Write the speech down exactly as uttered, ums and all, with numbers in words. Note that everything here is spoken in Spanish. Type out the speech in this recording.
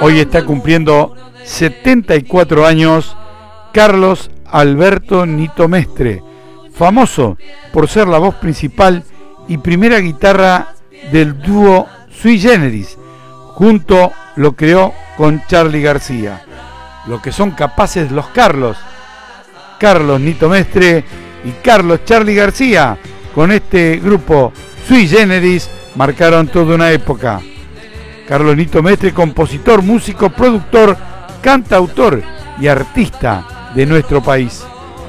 Hoy está cumpliendo setenta y cuatro años Carlos Alberto Nito Mestre, famoso por ser la voz principal y primera guitarra del dúo Sui Generis. Junto lo creó con Charly García. Lo que son capaces los Carlos, Carlos Nito Mestre y Carlos Charly García, con este grupo Sui Generis marcaron toda una época. Carlos Nito Mestre, compositor, músico, productor, cantautor y artista de nuestro país.